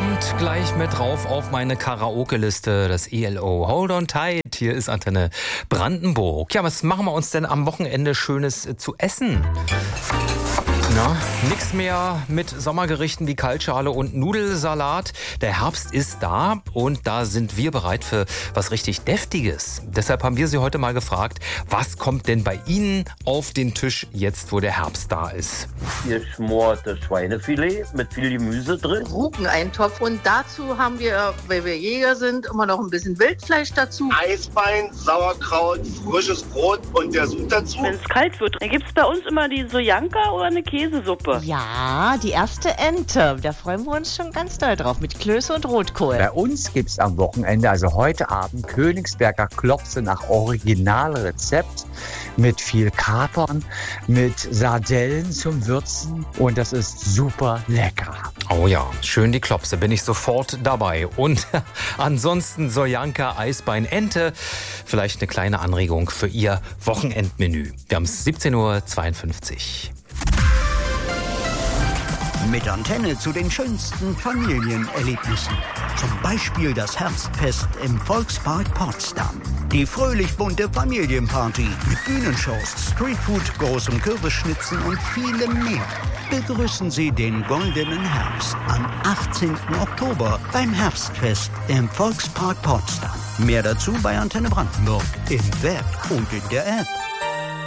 kommt gleich mit drauf auf meine Karaoke-Liste, das ELO. Hold on tight, hier ist Antenne Brandenburg. Ja, was machen wir uns denn am Wochenende Schönes zu essen? Na, nix mehr mit Sommergerichten wie Kaltschale und Nudelsalat. Der Herbst ist da und da sind wir bereit für was richtig Deftiges. Deshalb haben wir Sie heute mal gefragt, was kommt denn bei Ihnen auf den Tisch jetzt, wo der Herbst da ist? Geschmortes Schweinefilet mit viel Gemüse drin. Rugeneintopf und dazu haben wir, weil wir Jäger sind, immer noch ein bisschen Wildfleisch dazu. Eisbein, Sauerkraut, frisches Brot und der Sud dazu. Wenn es kalt wird, dann gibt es bei uns immer die Sojanka oder eine Käsesuppe. Ja, die erste Ente. Da freuen wir uns schon ganz doll drauf mit Klöße und Rotkohl. Bei uns gibt's am Wochenende, also heute Abend, Königsberger Klopse nach Originalrezept mit viel Kapern, mit Sardellen zum Würzen und das ist super lecker. Oh ja, schön die Klopse, bin ich sofort dabei. Und ansonsten Sojanka, Eisbein, Ente. Vielleicht eine kleine Anregung für Ihr Wochenendmenü. Wir haben es 17:52 Uhr. Mit Antenne zu den schönsten Familienerlebnissen. Zum Beispiel das Herbstfest im Volkspark Potsdam. Die fröhlich bunte Familienparty mit Bühnenshows, Streetfood, großem Kürbisschnitzen und vielem mehr. Begrüßen Sie den goldenen Herbst am 18. Oktober beim Herbstfest im Volkspark Potsdam. Mehr dazu bei Antenne Brandenburg im Web und in der App.